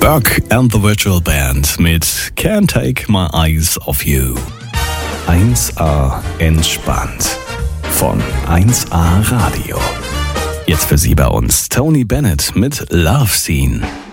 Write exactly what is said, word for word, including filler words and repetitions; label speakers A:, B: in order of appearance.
A: Burke and the Virtual Band mit Can't Take My Eyes Off You. eins A entspannt von eins A Radio. Jetzt für Sie bei uns Tony Bennett mit Love Scene.